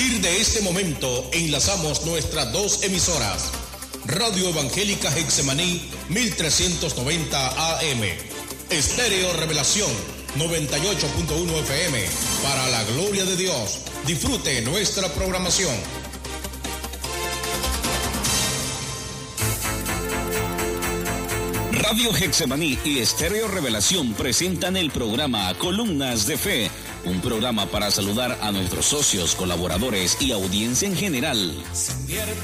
partir de este momento enlazamos nuestras dos emisoras. Radio Evangélica Getsemaní 1390 AM. Estéreo Revelación 98.1 FM. Para la gloria de Dios. Disfrute nuestra programación. Radio Getsemaní y Estéreo Revelación presentan el programa Columnas de Fe, un programa para saludar a nuestros socios, colaboradores y audiencia en general.